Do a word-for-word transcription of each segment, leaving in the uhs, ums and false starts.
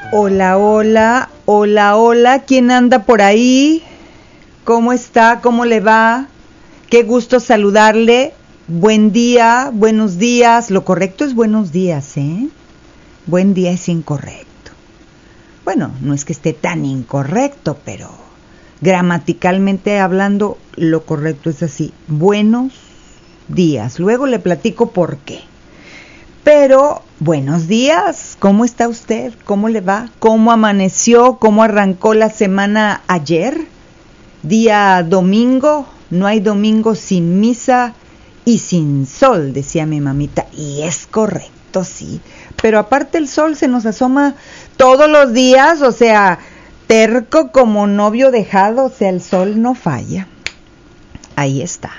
Hola, hola, hola, hola, ¿quién anda por ahí? ¿Cómo está? ¿Cómo le va? Qué gusto saludarle. Buen día, buenos días. Lo correcto es buenos días, ¿eh? Buen día es incorrecto. Bueno, no es que esté tan incorrecto, pero gramaticalmente hablando, lo correcto es así. Buenos días. Luego le platico por qué. Pero, buenos días, ¿cómo está usted? ¿Cómo le va? ¿Cómo amaneció? ¿Cómo arrancó la semana ayer? Día domingo, no hay domingo sin misa y sin sol, decía mi mamita. Y es correcto, sí. Pero aparte el sol se nos asoma todos los días, o sea, terco como novio dejado, o sea, el sol no falla. Ahí está.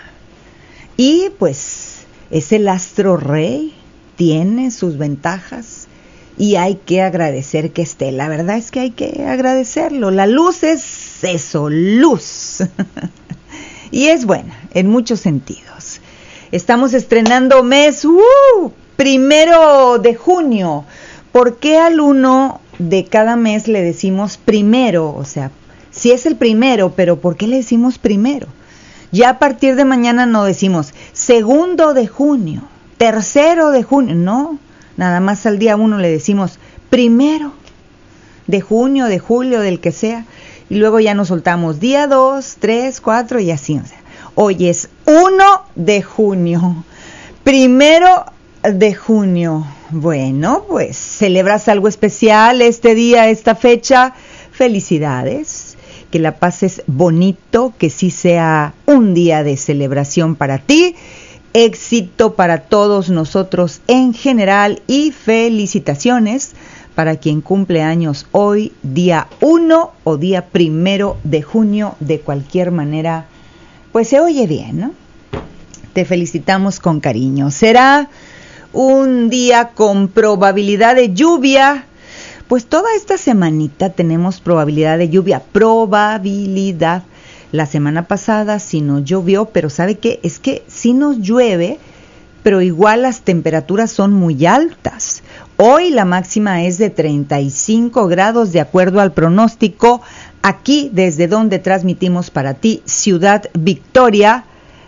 Y pues es el astro rey. Tiene sus ventajas y hay que agradecer que esté. La verdad es que hay que agradecerlo. La luz es eso, luz. Y es buena en muchos sentidos. Estamos estrenando mes, uh, primero de junio. ¿Por qué al uno de cada mes le decimos primero? O sea, sí es el primero, pero ¿por qué le decimos primero? Ya a partir de mañana no decimos segundo de junio. Tercero de junio, no, nada más al día uno le decimos primero de junio, de julio, del que sea, y luego ya nos soltamos día dos, tres, cuatro y así. O sea, hoy es uno de junio, primero de junio. Bueno, pues celebras algo especial este día, esta fecha. Felicidades, que la pases bonito, que sí sea un día de celebración para ti. Éxito para todos nosotros en general y felicitaciones para quien cumple años hoy, día uno o día primero de junio, de cualquier manera, pues se oye bien, ¿no? Te felicitamos con cariño. Será un día con probabilidad de lluvia, pues toda esta semanita tenemos probabilidad de lluvia, probabilidad. La semana pasada sí nos llovió, pero ¿sabe qué? Es que sí nos llueve, pero igual las temperaturas son muy altas. Hoy la máxima es de treinta y cinco grados de acuerdo al pronóstico, aquí desde donde transmitimos para ti, Ciudad Victoria,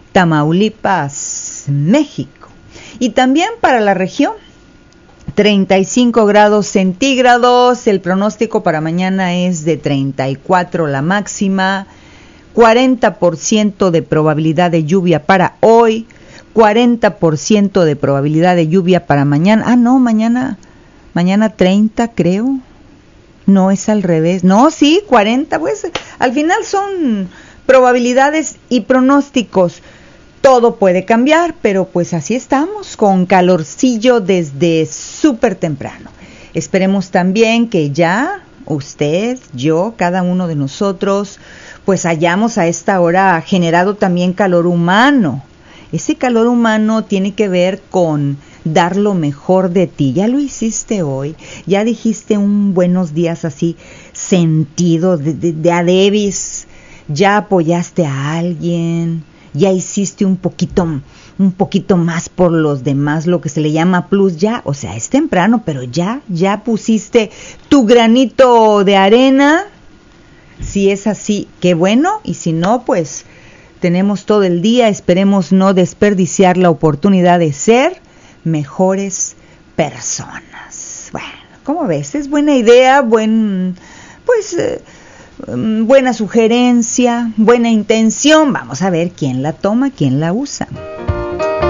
Tamaulipas, México. Y también para la región, treinta y cinco grados centígrados, el pronóstico para mañana es de treinta y cuatro la máxima, cuarenta por ciento de probabilidad de lluvia para hoy, cuarenta por ciento de probabilidad de lluvia para mañana. Ah, no, mañana, mañana treinta creo. No, es al revés. No, sí, cuarenta, pues al final son probabilidades y pronósticos. Todo puede cambiar, pero pues así estamos, con calorcillo desde súper temprano. Esperemos también que ya usted, yo, cada uno de nosotros, pues hayamos a esta hora generado también calor humano. Ese calor humano tiene que ver con dar lo mejor de ti. Ya lo hiciste hoy, ya dijiste un buenos días así, sentido de, de, de a Davis, ya apoyaste a alguien, ya hiciste un poquito, un poquito más por los demás, lo que se le llama plus ya, o sea, es temprano, pero ya, ya pusiste tu granito de arena. Si es así, qué bueno, y si no, pues tenemos todo el día, esperemos no desperdiciar la oportunidad de ser mejores personas. Bueno, ¿cómo ves? Es buena idea, buen, pues, eh, buena sugerencia, buena intención. Vamos a ver quién la toma, quién la usa.